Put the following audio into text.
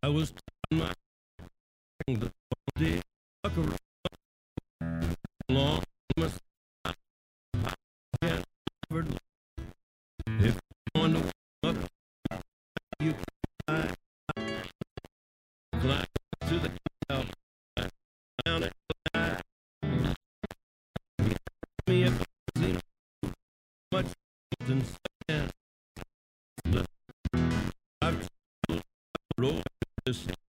I was my the day long must if you want to up you climb to the top down it me if much than I've rolled this